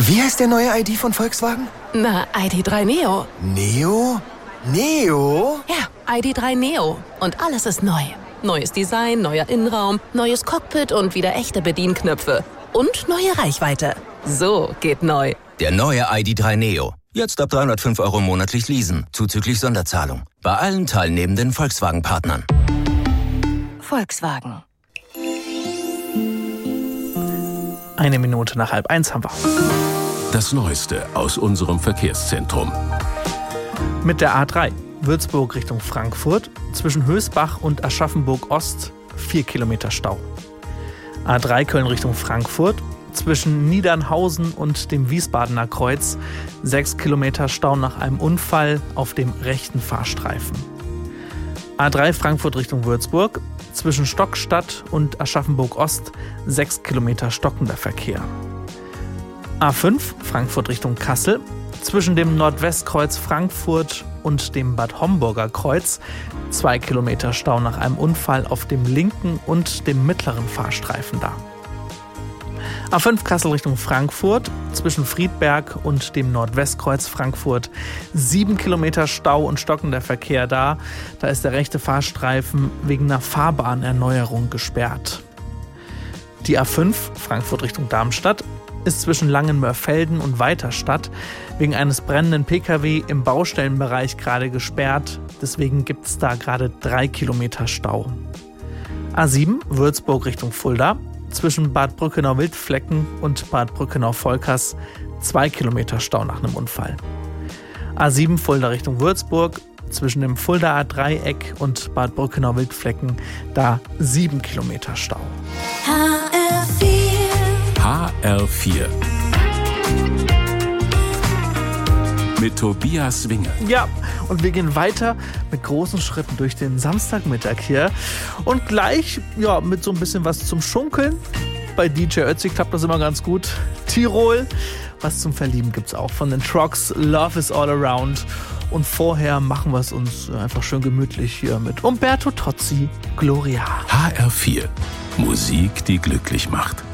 Wie heißt der neue ID von Volkswagen? Na, ID.3 Neo. Neo? Neo? Ja, ID.3 Neo. Und alles ist neu. Neues Design, neuer Innenraum, neues Cockpit und wieder echte Bedienknöpfe. Und neue Reichweite. So geht neu. Der neue ID.3 Neo. Jetzt ab 305 € monatlich leasen, zuzüglich Sonderzahlung. Bei allen teilnehmenden Volkswagen-Partnern. Volkswagen. 1:01 nach 12:30 haben wir. Das Neueste aus unserem Verkehrszentrum. Mit der A3 Würzburg Richtung Frankfurt zwischen Hösbach und Aschaffenburg Ost 4 Kilometer Stau. A3 Köln Richtung Frankfurt zwischen Niedernhausen und dem Wiesbadener Kreuz 6 Kilometer Stau nach einem Unfall auf dem rechten Fahrstreifen. A3 Frankfurt Richtung Würzburg zwischen Stockstadt und Aschaffenburg Ost 6 Kilometer stockender Verkehr. A5 Frankfurt Richtung Kassel zwischen dem Nordwestkreuz Frankfurt und dem Bad Homburger Kreuz 2 Kilometer Stau nach einem Unfall auf dem linken und dem mittleren Fahrstreifen da. A5 Kassel Richtung Frankfurt zwischen Friedberg und dem Nordwestkreuz Frankfurt 7 Kilometer Stau und stockender Verkehr da. Da ist der rechte Fahrstreifen wegen einer Fahrbahnerneuerung gesperrt. Die A5 Frankfurt Richtung Darmstadt ist zwischen Langenmörfelden und Weiterstadt wegen eines brennenden Pkw im Baustellenbereich gerade gesperrt. Deswegen gibt es da gerade 3 Kilometer Stau. A7 Würzburg Richtung Fulda zwischen Bad Brückenau-Wildflecken und Bad Brückenau-Volkers 2 Kilometer Stau nach einem Unfall. A7 Fulda Richtung Würzburg zwischen dem Fuldaer Dreieck und Bad Brückenau-Wildflecken da 7 Kilometer Stau. HR4 mit Tobias Winger. Ja, und wir gehen weiter mit großen Schritten durch den Samstagmittag hier. Und gleich, ja, mit so ein bisschen was zum Schunkeln. Bei DJ Ötzi klappt das immer ganz gut. Tirol, was zum Verlieben gibt's auch von den Trogs. Love is all around. Und vorher machen wir es uns einfach schön gemütlich hier mit Umberto Tozzi, Gloria. HR4, Musik, die glücklich macht.